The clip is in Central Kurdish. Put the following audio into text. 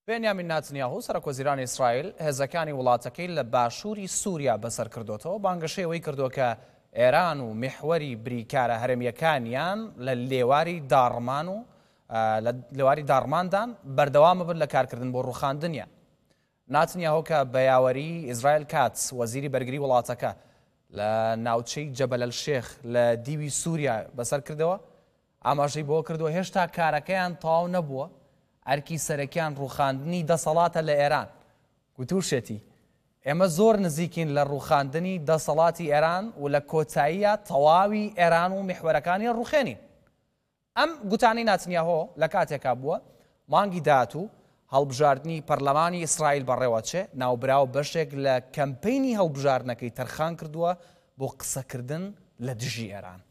بێنیامین ناتنیاهو سەرۆکوەزیرانی ئیسرائیل هێزەکانی وڵاتەکەی لە باشووری سووریا بەسەر کردوتەوە بانگەشەیەوەی کردووە کە ئێران و میحوەری بریکارە هەرێمیەکانیان لە لێواری داڕماندان بەردەوامە بن لە کارکردن بۆ ڕوخاندنیان. ناتنیاهو کە بەیاوەری ئیزرائیل کاتس وەزیری بەرگری وڵاتەکە لە ناوچەی جەبەل شێخ لە دیوی سووریا بەسەر کردەوە ئاماژەی بۆ کردووە هێشتا کارەکەیان تەواو نەبووە ئەرکی سەرەکیان ڕوخاندنی دەسەڵاتە لە ئێران. گوتوشێتی ئێمە زۆر نزیکین لە ڕوخاندنی دەسەڵاتی ئێران و لە کۆتاییە تەواوی ئێران و میحوەرەکانی ڕوخێنین. ئەم گوتانی ناتنیاهۆ لە کاتێکا بووە مانگی داهاتوو هەڵبژاردننی پەرلەمانی ئیسرائیل بەڕێوەچێ ناوبراو بەشێک لە کەمپەینی هەڵبژاردنەکەی تەرخان کردووە بۆ قسەکردن لە دژی ئێران.